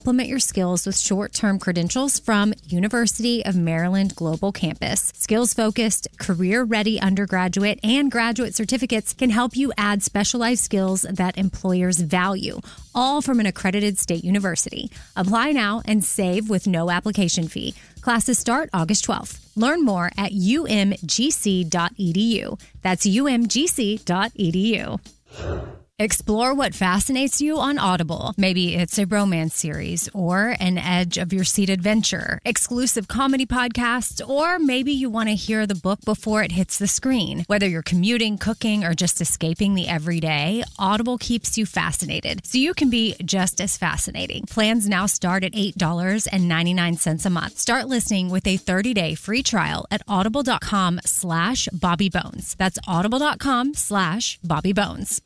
Supplement your skills with short-term credentials from University of Maryland Global Campus. Skills-focused, career-ready undergraduate and graduate certificates can help you add specialized skills that employers value, all from an accredited state university. Apply now and save with no application fee. Classes start August 12th. Learn more at umgc.edu. That's umgc.edu. Explore what fascinates you on Audible. Maybe it's a romance series or an edge of your seat adventure, exclusive comedy podcasts, or maybe you want to hear the book before it hits the screen. Whether you're commuting, cooking, or just escaping the everyday, Audible keeps you fascinated, so you can be just as fascinating. Plans now start at $8.99 a month. Start listening with a 30-day free trial at audible.com/BobbyBones. That's audible.com/BobbyBones.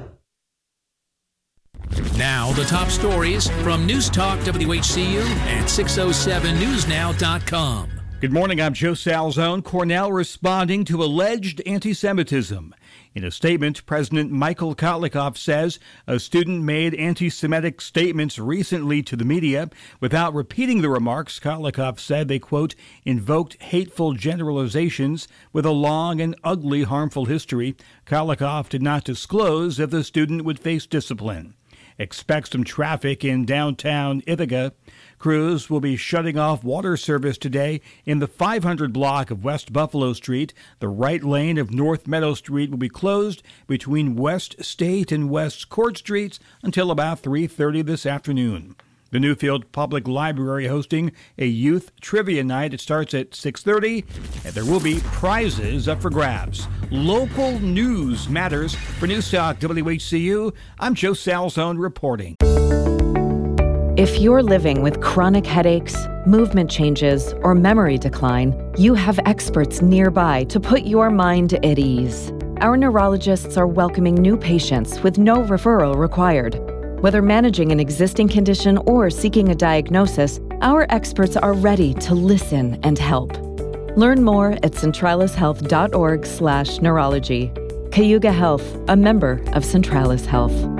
Now, the top stories from News Talk WHCU and 607newsnow.com. Good morning, I'm Joe Salzone. Cornell responding to alleged anti-Semitism. In a statement, President Michael Kotlikoff says a student made anti-Semitic statements recently to the media. Without repeating the remarks, Kotlikoff said they, quote, invoked hateful generalizations with a long and ugly harmful history. Kotlikoff did not disclose if the student would face discipline. Expect some traffic in downtown Ithaca. Crews will be shutting off water service today in the 500 block of West Buffalo Street. The right lane of North Meadow Street will be closed between West State and West Court Streets until about 3:30 this afternoon. The Newfield Public Library hosting a youth trivia night. It starts at 6:30, and there will be prizes up for grabs. Local news matters. For News Talk WHCU, I'm Joe Salzone reporting. If you're living with chronic headaches, movement changes, or memory decline, you have experts nearby to put your mind at ease. Our neurologists are welcoming new patients with no referral required. Whether managing an existing condition or seeking a diagnosis, our experts are ready to listen and help. Learn more at centralishealth.org/neurology. Cayuga Health, a member of Centralis Health.